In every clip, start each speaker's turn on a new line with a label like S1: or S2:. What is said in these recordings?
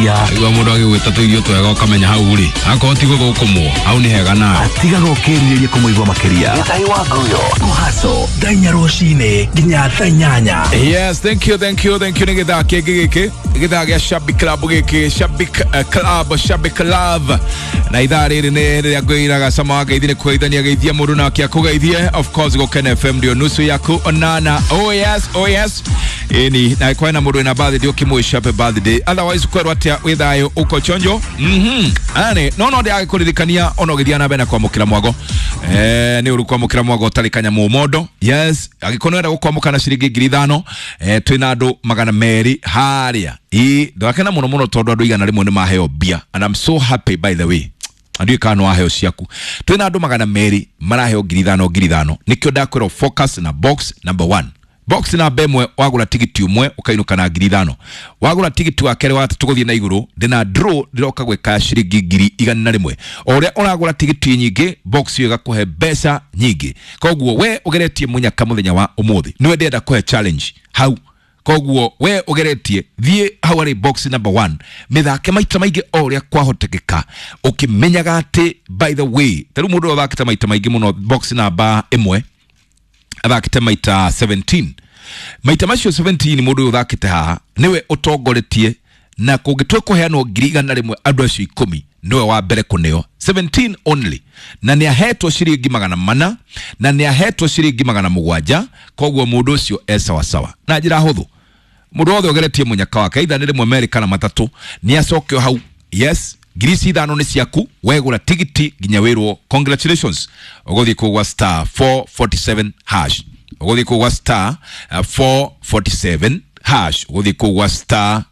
S1: makeria
S2: igwa mundu agigwita tuigio twega ukamenya hau ri akoro tigo gukumwo hau ni hega na
S1: atigaga ukiriria kumuigwa makeria Ngai wa Nguyo Muhaso Dainya Roshine nginya Dainyanya.
S2: Yes, thank you ni githaa giki githaa gya Shabik Club giki Shabik Club na idhaa riri ni ria ngwiraga sama geithine kugeithania geithia mundu na kia kugeithie of course go Ken FM ndio nusu yaku onana. Oh yes ini na kwa na mundu na birthday ukimwisha happy birthday otherwise kwerwa atia withayo uko chonjo ane no ndia agikuririkania ono githiana bena kwa mukira mwago ni uru kwa mukira mwago talikanya mu modo. Yes, agikonera gukwamukana ciringi 5,000 twina andu 200 haria ndakena muno tondu andu igana rimwe ni maheo bia and I'm so happy by the way andu ikano aheo ciaku twina andu 200 maraheo 5,000 nikyo ndakwira focus na box number 1 box na bemwe wagura tigiti umwe ukainuka na 5,000 wagura tigiti wa kere watatu guthie na iguru ndina draw ndiroka gweka ciringi 100 oria uragura tigiti nyingi box yo igakuhe mbeca nyingi koguo we ugeretie munyaka muthenya wa umuthi niwe ndenda kuhe challenge hau koguo we ugeretie thie hau ari box number 1 mithake maita maingi oria kwahotekeka ukimenyaga ati by the way taru mundu othakita maita maingi muno box number 1 athakite maita 17 maita macio 17 mundu uthakite haha niwe utongoretie na kungitwe kuheanwo 100,000 andu acio 10 niwe wa mbere kuneo 17 only na ni ahetwo ciringi 400 na ni ahetwo ciringi 700 koguo mundu ucio sawa na njira huthu mundu wothe ugeretie munyaka wake aitha ni rimwe America na matatu ni acokio hau. Yes, girisi thano ni ciaku wegura tigiti ginya wirwo congratulations ugothi kugwa star 447 hash ugothi kugwa star 447 hash ugothi kugwa star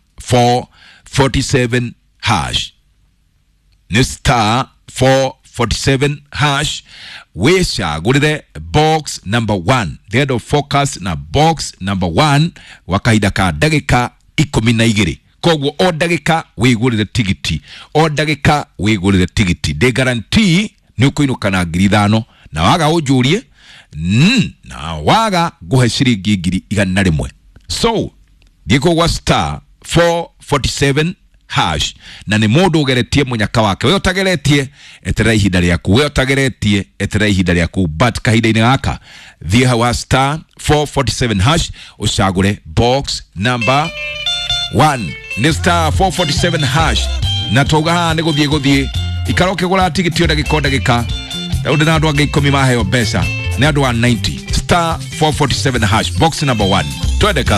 S2: 447 hash ni star 447 hash wesha gurire box number 1 dead of focus na box number 1 wakaida ka dagika 12 koguo o dagika wigurire tigiti de guarantee ni ukuinuka na 5,000 na waga ujurie na waga guhe ciringi 100 so diko star 447 hash na ni mundu ugeretie munyaka wake we utageretie etera ihinda riaku but kahinda-ini gaka thie hawa star 447 hash ucagure box number 1 ni star 447 hash na toga ni guthie ikaroke gura tigiti oda gika undi na andu angi 10 maheo mbeca ni andu 90 star 447 hash box number 1 twende.